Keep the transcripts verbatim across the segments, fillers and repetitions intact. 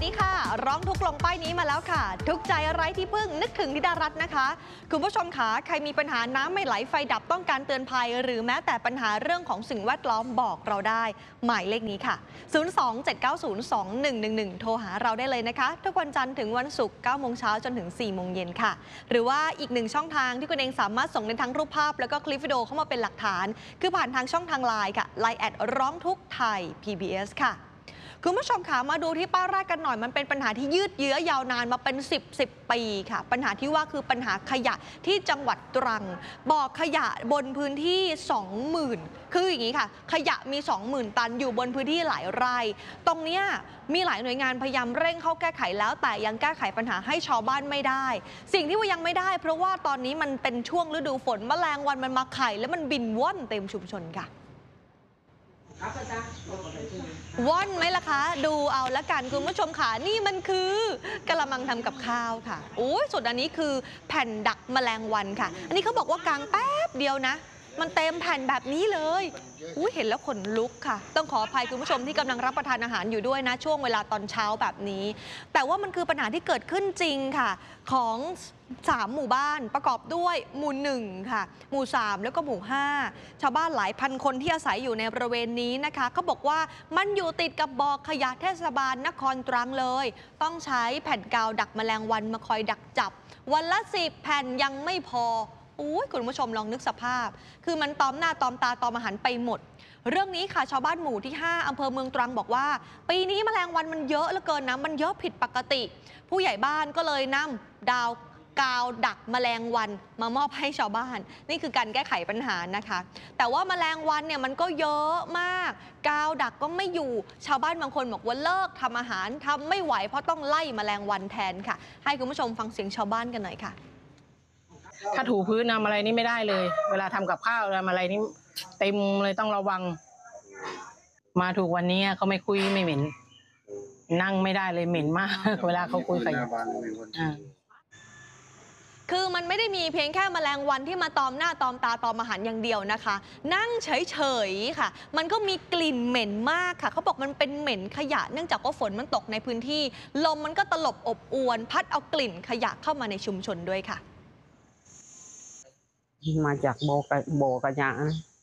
ดีค่ะร้องทุกลงป้ายนี้มาแล้วค่ะทุกใจไร้ที่พึ่งนึกถึงธิดารัตน์นะคะคุณผู้ชมคะใครมีปัญหาน้ำไม่ไหลไฟดับต้องการเตือนภัยหรือแม้แต่ปัญหาเรื่องของสิ่งแวดล้อมบอกเราได้หมายเลขนี้ค่ะศูนย์ สอง เจ็ด เก้า ศูนย์ สอง หนึ่ง หนึ่ง หนึ่งโทรหาเราได้เลยนะคะทุกวันจันทร์ถึงวันศุกร์เก้าโมงเช้าจนถึงสี่โมงเย็นค่ะหรือว่าอีกหนึ่งช่องทางที่คุณเองสามารถส่งในทั้งรูปภาพแล้วก็คลิปวิดีโอเข้ามาเป็นหลักฐานคือผ่านทางช่องทางไลน์ค่ะ ไลน์ แอดร้องทุกไทย พี บี เอส ค่ะคุณผู้ชมคะมาดูที่ป้ายแรกกันหน่อยมันเป็นปัญหาที่ยืดเยื้อยาวนานมาเป็นสิบ สิบปีค่ะปัญหาที่ว่าคือปัญหาขยะที่จังหวัดตรังบ่อขยะบนพื้นที่ สองหมื่น คืออย่างนี้ค่ะขยะมี สองหมื่น ตันอยู่บนพื้นที่หลายไร่ตรงเนี้ยมีหลายหน่วยงานพยายามเร่งเข้าแก้ไขแล้วแต่ยังแก้ไขปัญหาให้ชาวบ้านไม่ได้สิ่งที่ว่ายังไม่ได้เพราะว่าตอนนี้มันเป็นช่วงฤดูฝนแมลงวันมันมาไข่แล้วมันบินว่อนเต็มชุมชนค่ะว่อนไหมล่ะคะดูเอาละกันคุณผู้ชมค่ะนี่มันคือกระมังทำกับข้าวค่ะโอ้ยส่วนอันนี้คือแผ่นดักแมลงวันค่ะอันนี้เขาบอกว่ากางแป๊บเดียวนะมันเต็มแผ่นแบบนี้เลยอุ้ยเห็นแล้วขนลุกค่ะต้องขออภัยคุณผู้ชมที่กำลังรับประทานอาหารอยู่ด้วยนะช่วงเวลาตอนเช้าแบบนี้แต่ว่ามันคือปัญหาที่เกิดขึ้นจริงค่ะของสามหมู่บ้านประกอบด้วยหมู่หนึ่งค่ะหมู่สามแล้วก็หมู่ห้าชาวบ้านหลายพันคนที่อาศัยอยู่ในบริเวณนี้นะคะเขาบอกว่ามันอยู่ติดกับบ่อขยะเทศบาลนครตรังเลยต้องใช้แผ่นกาวดักแมลงวันมาคอยดักจับวันละสิบแผ่นยังไม่พออุ้ยคุณผู้ชมลองนึกสภาพคือมันตอมหน้าตอมตาตอมอาหารไปหมดเรื่องนี้ค่ะชาวบ้านหมู่ที่ห้าอำเภอเมืองตรังบอกว่าปีนี้แมลงวันมันเยอะเหลือเกินนะมันเยอะผิดปกติผู้ใหญ่บ้านก็เลยนำดาวกาวดักแมลงวันมามอบให้ชาวบ้านนี่คือการแก้ไขปัญหานะคะแต่ว่าแมลงวันเนี่ยมันก็เยอะมากกาวดักก็ไม่อยู่ชาวบ้านบางคนบอกว่าเลิกทำอาหารทำไม่ไหวเพราะต้องไล่แมลงวันแทนค่ะให้คุณผู้ชมฟังเสียงชาวบ้านกันหน่อยค่ะถ้าถูพื้นทำอะไรนี่ไม่ได้เลยเวลาทำกับข้าวทำอะไรนี่เต็มเลยต้องระวังมาถูกวันนี้เขาไม่คุยไม่เหม็นนั่งไม่ได้เลยเหม็นมากเวลาเขาคุยกันคือมันไม่ได้มีเพียงแค่แมลงวันที่มาตอมหน้าตอมตาตอมอาหารอย่างเดียวนะคะนั่งเฉยๆค่ะมันก็มีกลิ่นเหม็นมากค่ะเขาบอกมันเป็นเหม็นขยะเนื่องจากว่าฝนมันตกในพื้นที่ลมมันก็ตลบอบอวนพัดเอากลิ่นขยะเข้ามาในชุมชนด้วยค่ะมาจากโบกโบกระยะ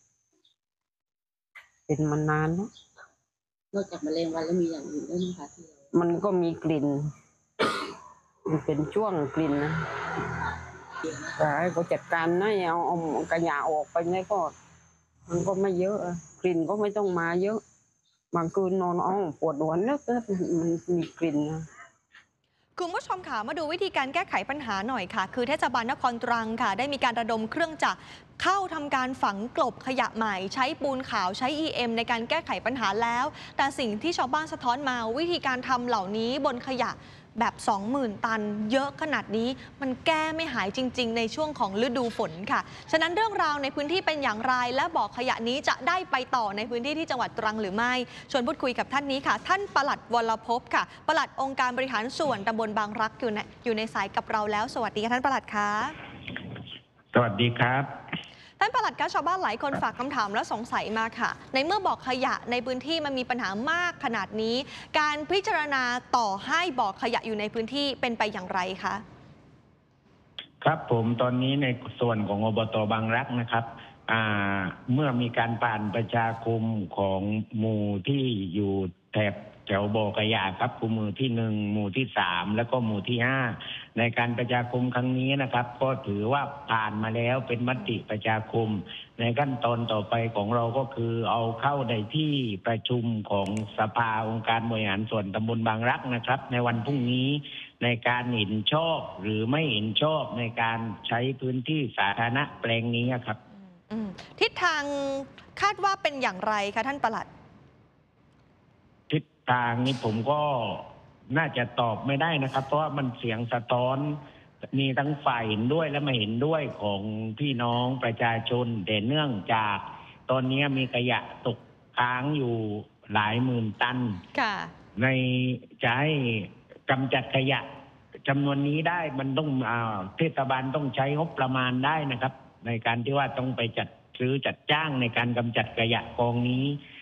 เป็นมานานแล้วนอกจากแมลงวันแล้วมีอย่างอื่นด้วยไหมคะที่มันก็มีกลิ่นมันเป็นช่วงกลิ่นนะแต่ให้เขาจัดการนะเอาเอากระยะออกไปนี่ก็มันก็ไม่เยอะกลิ่นก็ไม่ต้องมาเยอะบางคืนนอนอ้องปวดหัวเนอะมันมีกลิ่นนะคุณผู้ชมค่ะมาดูวิธีการแก้ไขปัญหาหน่อยค่ะคือเทศบาลนครตรังค่ะได้มีการระดมเครื่องจักรเข้าทำการฝังกลบขยะใหม่ใช้ปูนขาวใช้ อี เอ็ม ในการแก้ไขปัญหาแล้วแต่สิ่งที่ชาวบ้านสะท้อนมาวิธีการทำเหล่านี้บนขยะแบบ สองหมื่น ตันเยอะขนาดนี้มันแก้ไม่หายจริงๆในช่วงของฤดูฝนค่ะฉะนั้นเรื่องราวในพื้นที่เป็นอย่างไรและบ่อขยะนี้จะได้ไปต่อในพื้นที่ที่จังหวัดตรังหรือไม่ชวนพูดคุยกับท่านนี้ค่ะท่านปลัดวรภพค่ะปลัดองค์การบริหารส่วนตำบลบางรักอยู่ในอยู่ในสายกับเราแล้วสวัสดีค่ะท่านปลัดคะสวัสดีครับท่านปลัดคะชาวบ้านหลายคนฝากคำถามและสงสัยมาค่ะในเมื่อบ่อขยะในพื้นที่มันมีปัญหามากขนาดนี้การพิจารณาต่อให้บ่อขยะอยู่ในพื้นที่เป็นไปอย่างไรคะครับผมตอนนี้ในส่วนของอบต.บางรักนะครับเมื่อมีการผ่านประชาคมของหมู่ที่อยู่แถบแถวบ่อขยะครับคือหมู่ที่หนึ่งหมู่ที่สามแล้วก็หมู่ที่ห้าในการประชาคมครั้งนี้นะครับก็ถือว่าผ่านมาแล้วเป็นมติประชาคมในขั้นตอนต่อไปของเราก็คือเอาเข้าในที่ประชุมของสภาองค์การบริหารส่วนตำบลบางรักนะครับในวันพรุ่งนี้ในการเห็นชอบหรือไม่เห็นชอบในการใช้พื้นที่สาธารณะแปลงนี้ครับทิศทางคาดว่าเป็นอย่างไรคะท่านปลัดทิศทางนี้ผมก็น่าจะตอบไม่ได้นะครับเพราะว่ามันเสียงสะท้อนมีทั้งฝ่ายเห็นด้วยและไม่เห็นด้วยของพี่น้องประชาชนแต่เนื่องจากตอนนี้มีขยะตกค้างอยู่หลายหมื่นตันในจะให้กำจัดขยะจำนวนนี้ได้มันต้องเทศบาลต้องใช้งบประมาณได้นะครับในการที่ว่าต้องไปจัดซื้อจัดจ้างในการกำจัดขยะกองนี้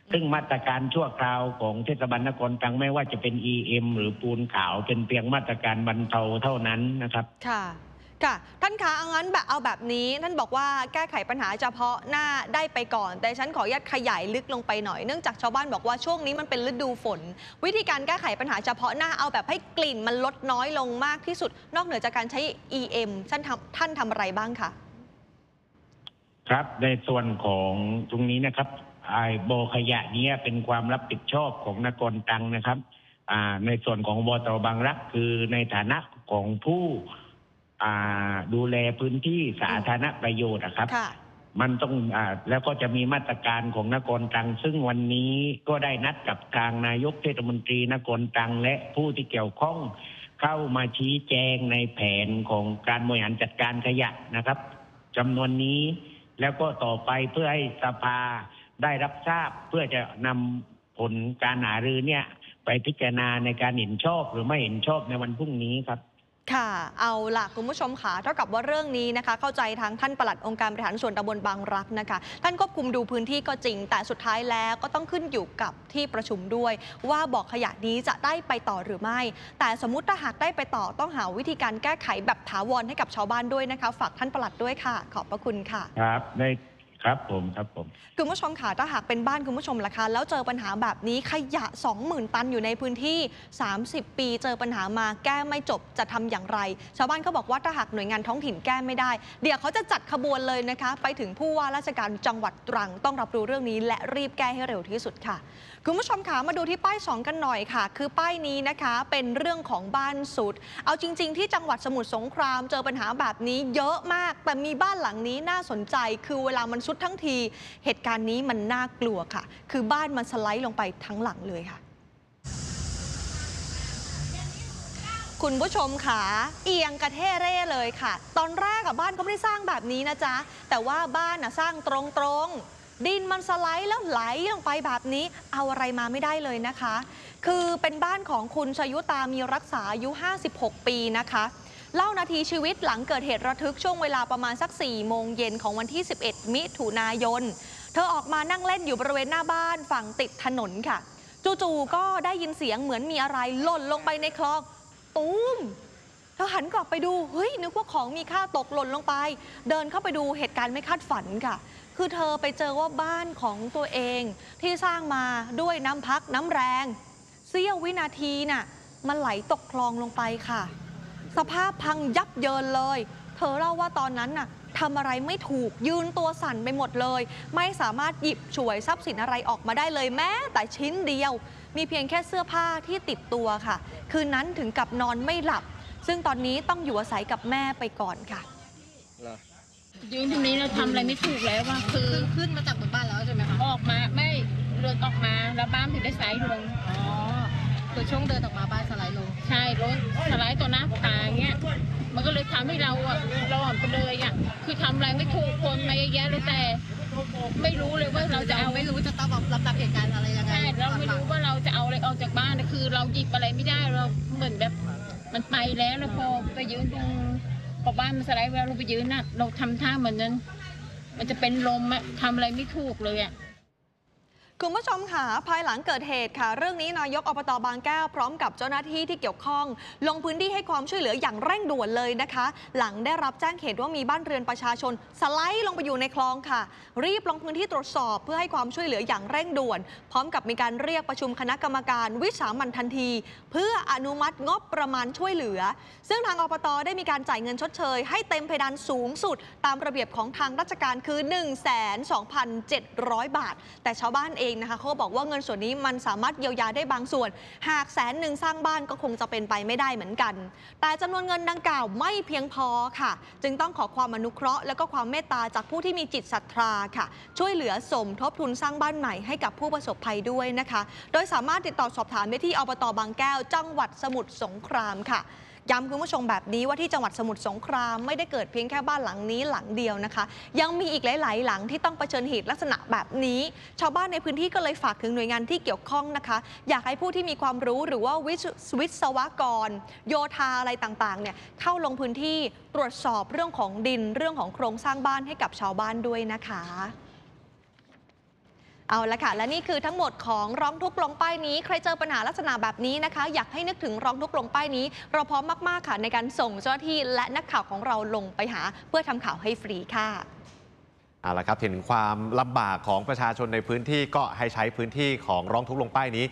ซึ่งมาตรการชั่วคราวของเทศบาลนครตรังไม่ว่าจะเป็น อี เอ็ม หรือปูนขาวเป็นเพียงมาตรการบรรเทาเท่านั้นนะครับค่ะค่ะท่านคะเอางั้นแบบเอาแบบนี้ท่านบอกว่าแก้ไขปัญหาเฉพาะหน้าได้ไปก่อนแต่ฉันขออนุญาตขยายลึกลงไปหน่อยเนื่องจากชาวบ้านบอกว่าช่วงนี้มันเป็นฤดูฝนวิธีการแก้ไขปัญหาเฉพาะหน้าเอาแบบให้กลิ่นมันลดน้อยลงมากที่สุดนอกเหนือจากการใช้ อี เอ็ม ท่านทำท่านทำอะไรบ้างคะครับในส่วนของตรงนี้นะครับไอ้โบขยะนี้เป็นความรับผิดชอบของนครตรังนะครับในส่วนของอบต.บางรักคือในฐานะของผู้ดูแลพื้นที่สาธารณประโยชน์นะครับมันต้องอแล้วก็จะมีมาตรการของนครตรังซึ่งวันนี้ก็ได้นัดกับทางนายกเทศมนตรีนครตรังและผู้ที่เกี่ยวข้องเข้ามาชี้แจงในแผนของการบริหารจัดการขยะนะครับจำนวนนี้แล้วก็ต่อไปเพื่อให้สภาได้รับทราบเพื่อจะนำผลการหารือเนี่ยไปพิจารณาในการเห็นชอบหรือไม่เห็นชอบในวันพรุ่งนี้ครับค่ะเอาล่ะคุณผู้ชมค่ะเท่ากับว่าเรื่องนี้นะคะเข้าใจทางท่านปลัดองค์การบริหารส่วนตำบลบางรักนะคะท่านควบคุมดูพื้นที่ก็จริงแต่สุดท้ายแล้วก็ต้องขึ้นอยู่กับที่ประชุมด้วยว่าบ่อขยะนี้จะได้ไปต่อหรือไม่แต่สมมุติถ้าหากได้ไปต่อต้องหาวิธีการแก้ไขแบบถาวรให้กับชาวบ้านด้วยนะคะฝากท่านปลัดด้วยค่ะขอบพระคุณค่ะครับในครับผมครับผมคุณผู้ชมค่ะถ้าหากเป็นบ้านคุณผู้ชมล่ะคะแล้วเจอปัญหาแบบนี้ขยะ สองหมื่น ตันอยู่ในพื้นที่สามสิบปีเจอปัญหามาแก้ไม่จบจะทำอย่างไรชาวบ้านเขาบอกว่าถ้าหากหน่วยงานท้องถิ่นแก้ไม่ได้เดี๋ยวเขาจะจัดขบวนเลยนะคะไปถึงผู้ว่าราชการจังหวัดตรังต้องรับรู้เรื่องนี้และรีบแก้ให้เร็วที่สุดค่ะคุณผู้ชมค่ะมาดูที่ป้ายสองกันหน่อยค่ะคือป้ายนี้นะคะเป็นเรื่องของบ้านสุดเอาจริงๆที่จังหวัดสมุทรสงครามเจอปัญหาแบบนี้เยอะมากแต่มีบ้านหลังนี้น่าสนใจคือเวลามันสุดทั้งทีเหตุการณ์นี้มันน่ากลัวค่ะคือบ้านมันสไลด์ลงไปทั้งหลังเลยค่ะคุณผู้ชมค่ะเอียงกระเทเร่เลยค่ะตอนแรกอะบ้านก็ไม่ได้สร้างแบบนี้นะจ๊ะแต่ว่าบ้านอะสร้างตรงๆดินมันสไลด์แล้วไหลลงไปแบบนี้เอาอะไรมาไม่ได้เลยนะคะคือเป็นบ้านของคุณชยุตามีรักษาอายุห้าสิบหกปีนะคะเล่านาทีชีวิตหลังเกิดเหตุระทึกช่วงเวลาประมาณสักสี่โมงเย็นของวันที่สิบเอ็ดมิถุนายนเธอออกมานั่งเล่นอยู่บริเวณหน้าบ้านฝั่งติดถนนค่ะจู่ๆก็ได้ยินเสียงเหมือนมีอะไรหล่นลงไปในคลองตูมเธอหันกลับไปดูเฮ้ยนึกว่าของมีค่าตกหล่นลงไปเดินเข้าไปดูเหตุการณ์ไม่คาดฝันค่ะคือเธอไปเจอว่าบ้านของตัวเองที่สร้างมาด้วยน้ำพักน้ำแรงเสี้ยววินาทีน่ะมันไหลตกคลองลงไปค่ะสภาพพังยับเยินเลยเธอเล่าว่าตอนนั้นน่ะทำอะไรไม่ถูกยืนตัวสั่นไปหมดเลยไม่สามารถหยิบฉวยทรัพย์สินอะไรออกมาได้เลยแม้แต่ชิ้นเดียวมีเพียงแค่เสื้อผ้าที่ติดตัวค่ะคืนนั้นถึงกับนอนไม่หลับซึ่งตอนนี้ต้องอยู่อาศัยกับแม่ไปก่อนค่ะยืนตรงนี้เราทำอะไรไม่ถูกแล้วว่าคือขึ้นมาจากบนบ้านแล้วใช่ไหมคะออกมาไม่เดินออกมาแล้วบ้านถึงได้สไลด์ลงอ๋อคือช่วงเดินออกมาบ้านสไลด์ลงใช่รถสไลด์ตัวหน้าตาเงี้ยมันก็เลยทำให้เราอะเราอ่อนไปเลยอะคือทำอะไรไม่ถูกคนมาเยอะแยะเลยแต่ไม่รู้เลยว่าเราจะเอาไม่รู้จะต้องรับรับเหตุการณ์อะไรยังไงใช่เราไม่รู้ว่าเราจะเอาอะไรออกจากบ้านคือเราหยิบอะไรไม่ได้เราเหมือนแบบมันไปแล้วแล้วพอไปยืนตรงพอบ้านมันสไลด์เวลาเราไปยืนน่ะเราทำท่าเหมือนนั้นมันจะเป็นลมอะทำอะไรไม่ถูกเลยอะคุณผู้ชมค่ะภายหลังเกิดเหตุค่ะเรื่องนี้นายกอบต.บางแก้วพร้อมกับเจ้าหน้าที่ที่เกี่ยวข้องลงพื้นที่ให้ความช่วยเหลืออย่างเร่งด่วนเลยนะคะหลังได้รับแจ้งเหตุว่ามีบ้านเรือนประชาชนสไลด์ลงไปอยู่ในคลองค่ะรีบลงพื้นที่ตรวจสอบเพื่อให้ความช่วยเหลืออย่างเร่งด่วนพร้อมกับมีการเรียกประชุมคณะกรรมการวิสามัญทันทีเพื่ออนุมัติงบประมาณช่วยเหลือซึ่งทางอบต.ได้มีการจ่ายเงินชดเชยให้เต็มเพดานสูงสุดตามระเบียบของทางราชการคือ หนึ่งแสนสองพันเจ็ดร้อย บาทแต่ชาวบ้านเองนะคะเขาบอกว่าเงินส่วนนี้มันสามารถเยียวยาได้บางส่วนหากแสนหนึ่งสร้างบ้านก็คงจะเป็นไปไม่ได้เหมือนกันแต่จำนวนเงินดังกล่าวไม่เพียงพอค่ะจึงต้องขอความอนุเคราะห์และก็ความเมตตาจากผู้ที่มีจิตศรัทธาค่ะช่วยเหลือสมทบทุนสร้างบ้านใหม่ให้กับผู้ประสบภัยด้วยนะคะโดยสามารถติดต่อสอบถามได้ที่อบต.บางแก้วจังหวัดสมุทรสงครามค่ะย้ำคุณผู้ชมแบบนี้ว่าที่จังหวัดสมุทรสงครามไม่ได้เกิดเพียงแค่บ้านหลังนี้หลังเดียวนะคะยังมีอีกหลายๆหลังที่ต้องเผชิญเหตุลักษณะแบบนี้ชาวบ้านในพื้นที่ก็เลยฝากถึงหน่วยงานที่เกี่ยวข้องนะคะอยากให้ผู้ที่มีความรู้หรือว่าวิศวกรโยธาอะไรต่างๆเนี่ยเข้าลงพื้นที่ตรวจสอบเรื่องของดินเรื่องของโครงสร้างบ้านให้กับชาวบ้านด้วยนะคะเอาละค่ะและนี่คือทั้งหมดของร้องทุกข์ลงป้ายนี้ใครเจอปัญหาลักษณะแบบนี้นะคะ อยากให้นึกถึงร้องทุกข์ลงป้ายนี้เราพร้อมมากๆค่ะในการส่งเจ้าหน้าที่และนักข่าวของเราลงไปหาเพื่อทำข่าวให้ฟรีค่ะเอาละครับเห็นความลำบากของประชาชนในพื้นที่ก็ให้ใช้พื้นที่ของร้องทุกข์ลงป้ายนี้